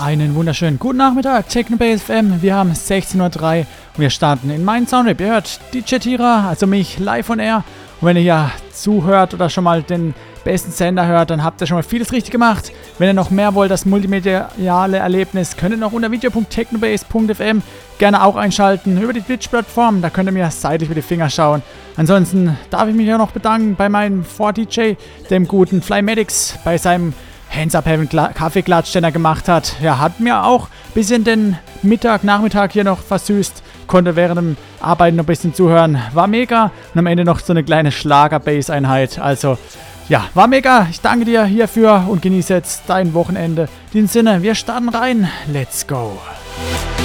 Einen wunderschönen guten Nachmittag, Technobase FM. Wir haben 16:03 Uhr und wir starten in meinen Soundtrip. Ihr hört DJ Tira, also mich, live on air. Und wenn ihr ja zuhört oder schon mal den besten Sender hört, dann habt ihr schon mal vieles richtig gemacht. Wenn ihr noch mehr wollt, das multimediale Erlebnis, könnt ihr noch unter video.technobase.fm gerne auch einschalten über die Twitch-Plattform. Da könnt ihr mir seitlich über die Finger schauen. Ansonsten darf ich mich auch noch bedanken bei meinem 4DJ, dem guten Flymatics, bei seinem Hands Up Heaven Kaffeeklatsch, den er gemacht hat. Ja, hat mir auch ein bisschen den Nachmittag hier noch versüßt. Konnte während dem Arbeiten noch ein bisschen zuhören. War mega. Und am Ende noch so eine kleine Schlager-Bass-Einheit. Also, ja, war mega. Ich danke dir hierfür und genieße jetzt dein Wochenende. In diesem Sinne, wir starten rein. Let's go.